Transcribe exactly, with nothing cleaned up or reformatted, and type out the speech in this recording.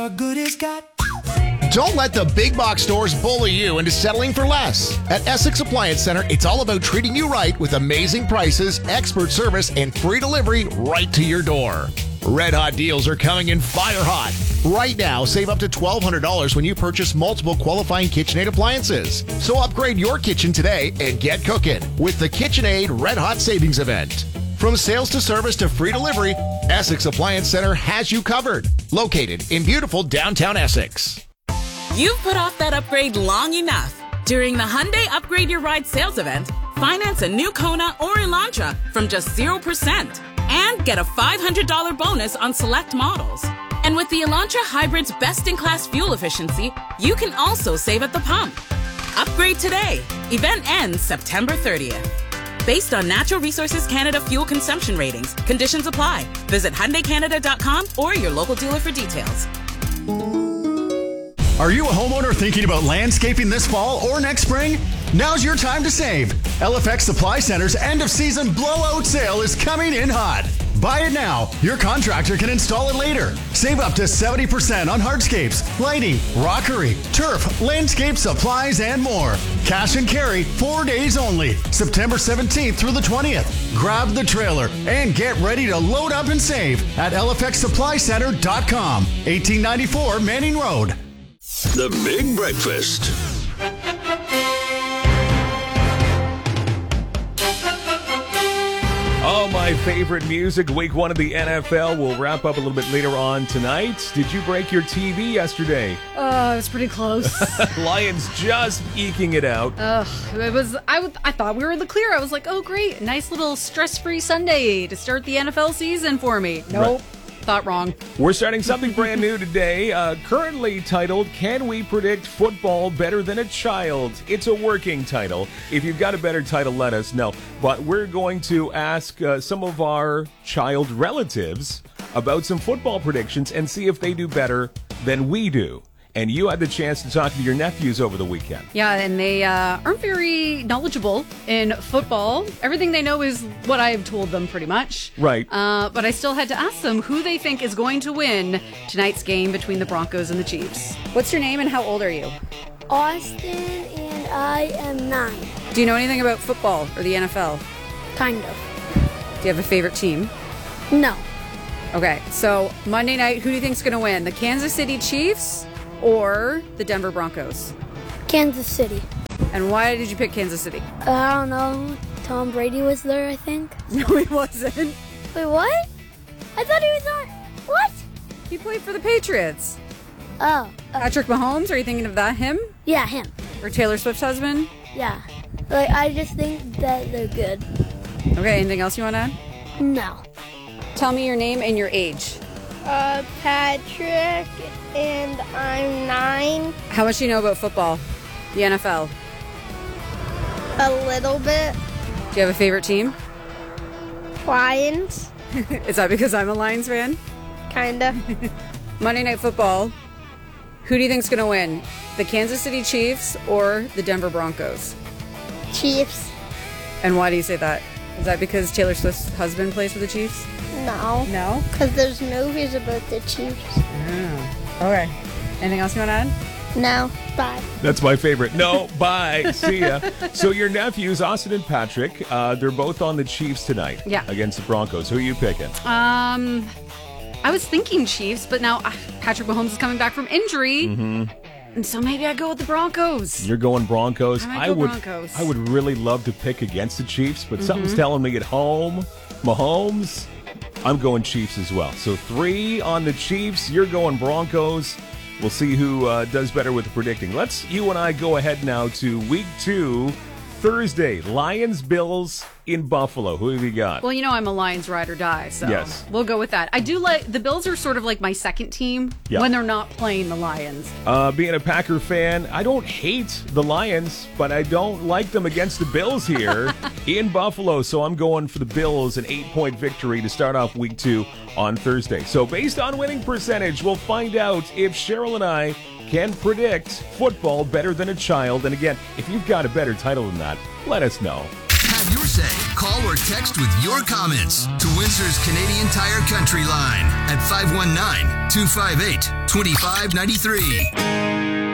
Good as got. Don't let the big box stores bully you into settling for less. At Essex Appliance Center, it's all about treating you right with amazing prices, expert service, and free delivery right to your door. Red Hot deals are coming in fire hot. Right now, save up to twelve hundred dollars when you purchase multiple qualifying KitchenAid appliances. So upgrade your kitchen today and get cooking with the KitchenAid Red Hot Savings Event. From sales to service to free delivery, Essex Appliance Center has you covered. Located in beautiful downtown Essex. You've put off that upgrade long enough. During the Hyundai Upgrade Your Ride sales event, finance a new Kona or Elantra from just zero percent and get a five hundred dollars bonus on select models. And with the Elantra Hybrid's best-in-class fuel efficiency, you can also save at the pump. Upgrade today. Event ends September thirtieth. Based on Natural Resources Canada fuel consumption ratings, conditions apply. Visit Hyundai Canada dot com or your local dealer for details. Are you a homeowner thinking about landscaping this fall or next spring? Now's your time to save. L F X Supply Center's end-of-season blowout sale is coming in hot. Buy it now. Your contractor can install it later. Save up to seventy percent on hardscapes, lighting, rockery, turf, landscape supplies, and more. Cash and carry, four days only. September seventeenth through the twentieth. Grab the trailer and get ready to load up and save at L F X Supply Center dot com. eighteen ninety-four Manning Road. The Big Breakfast. Oh, my favorite music. Week one of the N F L will wrap up a little bit later on tonight. Did you break your T V yesterday? Uh, it was pretty close. Lions just eking it out. Ugh, it was. I, w- I thought we were in the clear. I was like, oh, great. Nice little stress-free Sunday to start the N F L season for me. Nope. Right. Thought wrong. We're starting something brand new today, uh, currently titled, Can We Predict Football Better Than a Child? It's a working title. If you've got a better title, let us know. But we're going to ask uh, some of our child relatives about some football predictions and see if they do better than we do. And you had the chance to talk to your nephews over the weekend. Yeah, and they uh, aren't very knowledgeable in football. Everything they know is what I've told them, pretty much. Right. Uh, but I still had to ask them who they think is going to win tonight's game between the Broncos and the Chiefs. What's your name and how old are you? Austin, and I am nine. Do you know anything about football or the N F L? Kind of. Do you have a favorite team? No. Okay, so Monday night, who do you think's going to win? The Kansas City Chiefs or the Denver Broncos? Kansas City. And why did you pick Kansas City? Uh, I don't know. Tom Brady was there, I think. No, he wasn't. Wait, what? I thought he was on... What? He played for the Patriots. Oh. Uh, Patrick Mahomes, are you thinking of that, him? Yeah, him. Or Taylor Swift's husband? Yeah. Like, I just think that they're good. Okay, anything else you want to add? No. Tell me your name and your age. Uh, Patrick, and I'm nine. How much do you know about football? The N F L? A little bit. Do you have a favorite team? Lions. Is that because I'm a Lions fan? Kinda. Monday Night Football. Who do you think's going to win? The Kansas City Chiefs or the Denver Broncos? Chiefs. And why do you say that? Is that because Taylor Swift's husband plays for the Chiefs? No. No? Because there's movies about the Chiefs. Oh. Okay. Anything else you want to add? No. Bye. That's my favorite. No, bye. See ya. So your nephews, Austin and Patrick, uh, they're both on the Chiefs tonight. Yeah. Against the Broncos. Who are you picking? Um, I was thinking Chiefs, but now uh, Patrick Mahomes is coming back from injury. Mm-hmm. And so maybe I go with the Broncos. You're going Broncos. I might I go would Broncos. I would really love to pick against the Chiefs, but Mm-hmm. something's telling me at home, Mahomes, I'm going Chiefs as well. So three on the Chiefs, you're going Broncos. We'll see who uh, does better with the predicting. Let's, you and I, go ahead now to week two, Thursday, Lions, Bills in Buffalo. Who have you got? Well, you know I'm a Lions ride or die, so Yes. we'll go with that. I do like, the Bills are sort of like my second team Yeah. when they're not playing the Lions. Uh, being a Packer fan, I don't hate the Lions, but I don't like them against the Bills here in Buffalo. So I'm going for the Bills, an eight-point victory to start off week two on Thursday. So based on winning percentage, we'll find out if Cheryl and I can predict football better than a child. And again, if you've got a better title than that, let us know. Have your say. Call or text with your comments to Windsor's Canadian Tire Country line at five one nine, two five eight, two five nine three.